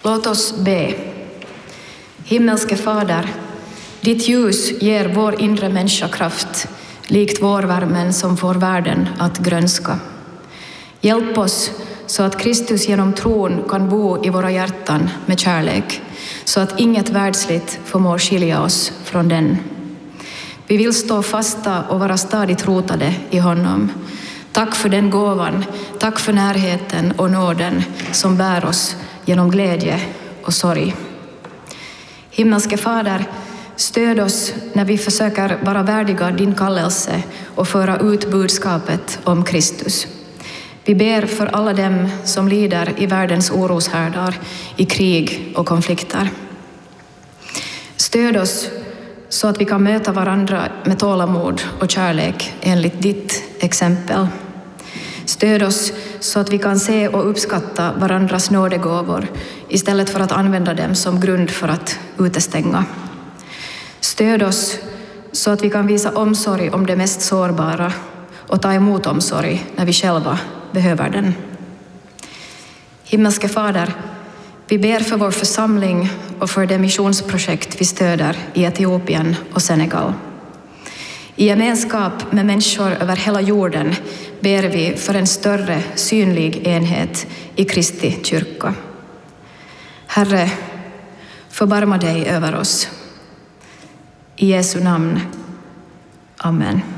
Låt oss be. Himmelske Fader, ditt ljus ger vår inre människa kraft, likt vårvärmen som får världen att grönska. Hjälp oss så att Kristus genom tron kan bo i våra hjärtan med kärlek, så att inget världsligt förmår skilja oss från den. Vi vill stå fasta och vara stadigt rotade i honom. Tack för den gåvan, tack för närheten och nåden som bär oss genom glädje och sorg. Himmelske Fader, stöd oss när vi försöker vara värdiga din kallelse och föra ut budskapet om Kristus. Vi ber för alla dem som lider i världens oroshärdar, i krig och konflikter. Stöd oss så att vi kan möta varandra med tålamod och kärlek enligt ditt exempel. Stöd oss så att vi kan se och uppskatta varandras nådegåvor istället för att använda dem som grund för att utestänga. Stöd oss så att vi kan visa omsorg om det mest sårbara och ta emot omsorg när vi själva behöver den. Himmelske Fader, vi ber för vår församling och för det missionsprojekt vi stöder i Etiopien och Senegal. I gemenskap med människor över hela jorden ber vi för en större synlig enhet i Kristi kyrka. Herre, förbarma dig över oss. I Jesu namn. Amen.